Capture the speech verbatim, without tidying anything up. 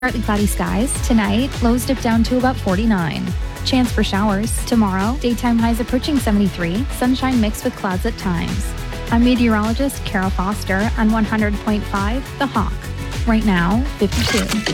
Partly cloudy skies. Tonight, lows dip down to about forty-nine. Chance for showers. Tomorrow, daytime highs approaching seventy-three. Sunshine mixed with clouds at times. I'm meteorologist Carol Foster on one hundred point five The Hawk. Right now, fifty-two.